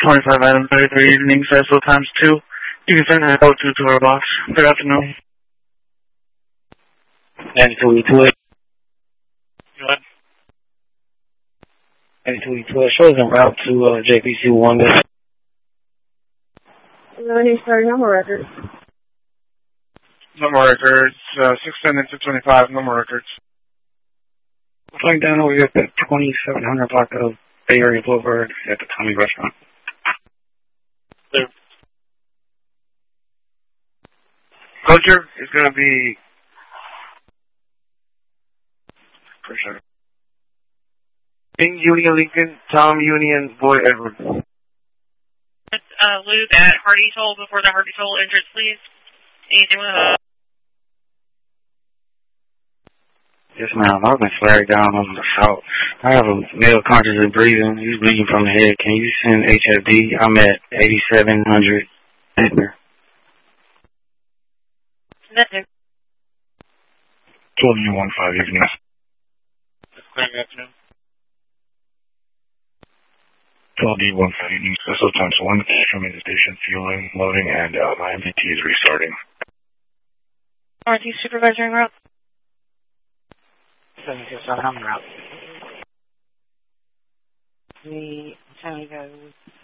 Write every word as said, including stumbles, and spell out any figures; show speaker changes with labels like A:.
A: twenty-five items, thirty-three evening, Cecil times two. You can send that out to, to our box. Good afternoon.
B: ninety-two E two eight.
A: Go ahead.
B: ninety-two E two eight. Shows en route to uh, J P C one.
C: eleven Star number records.
A: Number records, uh, six ten and six twenty-five, number records.
B: Flying down over here at the twenty-seven hundred block of Bay Area Boulevard at the Tommy Restaurant.
A: There. Culture is going to be... For sure. King Union Lincoln, Tom Union, Boy Edward.
D: It's uh, Luke at Hardy Toll before the Hardy Toll entrance, please. Anything with that?
B: Yes, ma'am. I've been flagged down on the south. I have a male consciously breathing. He's bleeding from the head. Can you send H F D? I'm at eighty-seven hundred.
D: Nothing.
B: twelve U one five evening.
A: Good afternoon.
B: twelve D one five evening. Cecil times one. From the station, fueling, loading, and uh, my M V T is restarting.
D: R T supervisor en route.
C: seventy-six on route. The San Diego